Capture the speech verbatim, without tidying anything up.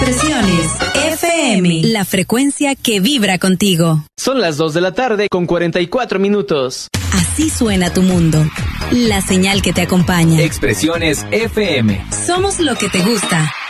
Expresiones F M, la frecuencia que vibra contigo. Son las dos de la tarde con cuarenta y cuatro minutos. Así suena tu mundo. La señal que te acompaña. Expresiones F M. Somos lo que te gusta.